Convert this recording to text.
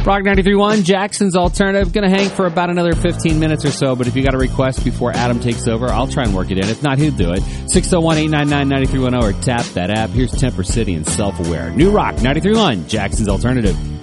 Rock 93.1, Jackson's Alternative. Going to hang for about another 15 minutes or so, but if you got a request before Adam takes over, I'll try and work it in. If not, he'll do it. 601-899-9310 or tap that app. Here's Temper City and Self-Aware. New Rock 93.1, Jackson's Alternative.